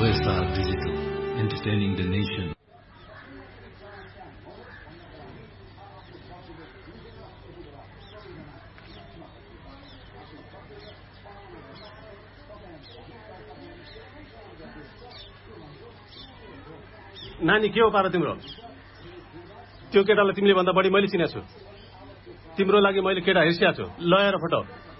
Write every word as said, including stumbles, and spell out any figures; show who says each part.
Speaker 1: O S R Digital, entertaining the nation.
Speaker 2: नानी के हो पारो तिम्रो? त्यो केटालाई तिमीले भन्दा बढी मैले चिनेको छु। तिम्रो लागि मैले केटा हिर्सिया छु। ल हेर फोटो।